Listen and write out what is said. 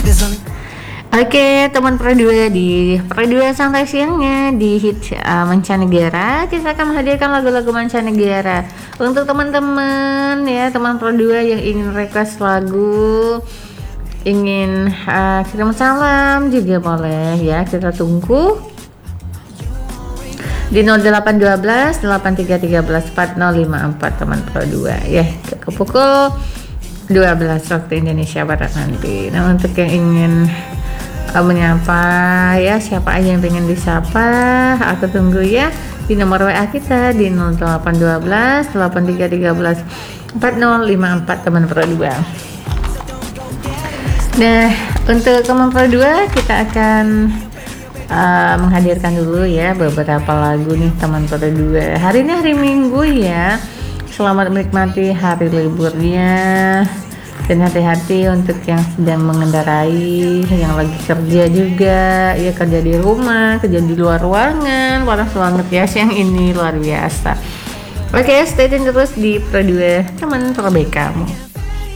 Oke, teman Pro 2 di Pro 2 santai siangnya di hits mancanegara, kita akan menghadirkan lagu-lagu mancanegara untuk teman-teman ya, teman Pro 2 yang ingin request lagu, ingin kirim salam juga boleh ya, kita tunggu di 0812 8313 4054 teman Pro 2 ya, ke pukul 12 waktu Indonesia Barat nanti. Nah, untuk yang ingin menyapa ya, siapa aja yang pengen disapa, aku tunggu ya di nomor WA kita di 0812 8313 4054 teman Pro 2. Nah, untuk teman Pro 2 kita akan menghadirkan dulu ya beberapa lagu nih teman Pro 2. Hari ini hari Minggu ya, selamat menikmati hari liburnya. Dan hati-hati untuk yang sedang mengendarai, yang lagi kerja juga, ya kerja di rumah, kerja di luar ruangan, panas banget ya siang ini, luar biasa. Oke, stay tune terus di Pro 2, teman terbaik kamu.